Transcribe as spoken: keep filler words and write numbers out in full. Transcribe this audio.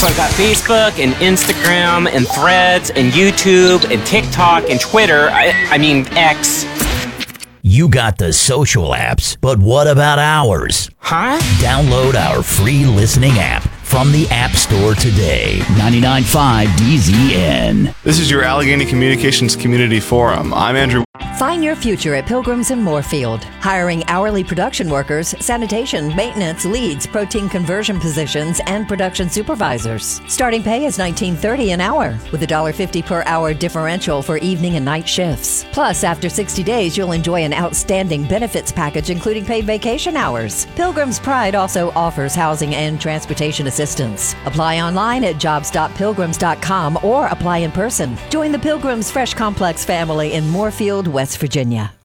So I've got Facebook and Instagram and Threads and YouTube and TikTok and Twitter. I, I mean, X. You got the social apps, but what about ours? Huh? Download our free listening app from the App Store today. ninety-nine point five D Z N. This is your Allegheny Communications Community Forum. I'm Andrew. Find your future at Pilgrims in Moorfield. Hiring hourly production workers, sanitation, maintenance, leads, protein conversion positions, and production supervisors. Starting pay is nineteen thirty an hour, with a one dollar fifty per hour differential for evening and night shifts. Plus, after sixty days, you'll enjoy an outstanding benefits package, including paid vacation hours. Pilgrim's Pride also offers housing and transportation assistance. Apply online at jobs dot pilgrims dot com or apply in person. Join the Pilgrims Fresh Complex family in Moorfield, West Virginia.